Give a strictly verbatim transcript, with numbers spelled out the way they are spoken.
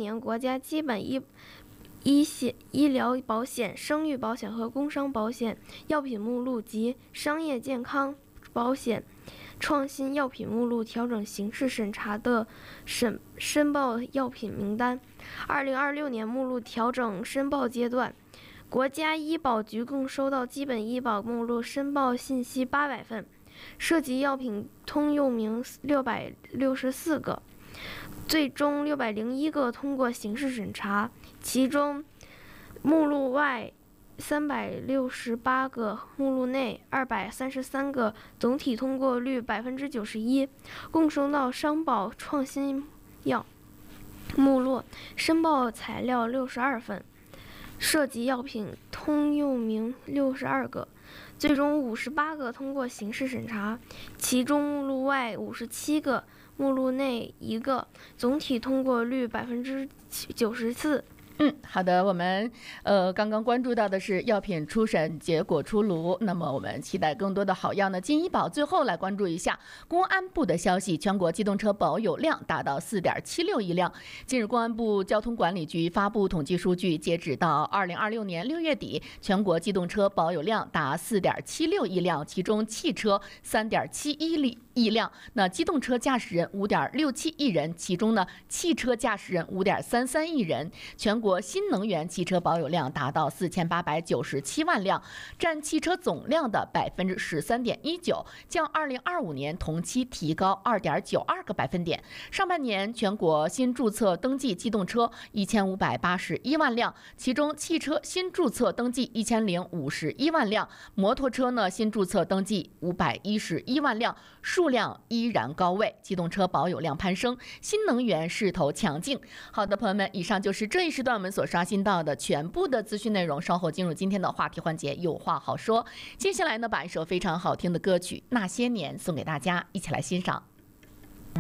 年，国家基本医医险医疗保险、生育保险和工伤保险药品目录及商业健康保险创新药品目录调整形式审查的审申报药品名单。二零二六年目录调整申报阶段，国家医保局共收到基本医保目录申报信息八百份，涉及药品通用名六百六十四个，最终六百零一个通过形式审查，其中目录外三百六十八个，目录内二百三十三个，总体通过率百分之九十一。共收到商保创新药目录申报材料六十二份，涉及药品通用名六十二个，最终五十八个通过形式审查，其中目录外五十七个，目录内一个，总体通过率百分之九十四。 嗯，好的，我们呃刚刚关注到的是药品初审结果出炉，那么我们期待更多的好药呢进医保。最后来关注一下公安部的消息，全国机动车保有量达到 四点七六亿辆。近日，公安部交通管理局发布统计数据，截止到二零二六年六月底，全国机动车保有量达 四点七六亿辆，其中汽车 三点七一亿辆，那机动车驾驶人 五点六七亿人，其中呢汽车驾驶人 五点三三亿人。全国新能源汽车保有量达到四千八百九十七万辆，占汽车总量的百分之十三点一九，较二零二五年同期提高二点九二个百分点。上半年全国新注册登记机动车一千五百八十一万辆，其中汽车新注册登记一千零五十一万辆，摩托车呢新注册登记五百一十一万辆，数量依然高位，机动车保有量攀升，新能源势头强劲。好的，朋友们，以上就是这一时段我们所刷新到的全部的资讯内容，稍后进入今天的话题环节，有话好说。接下来呢，把一首非常好听的歌曲《那些年》送给大家，一起来欣赏。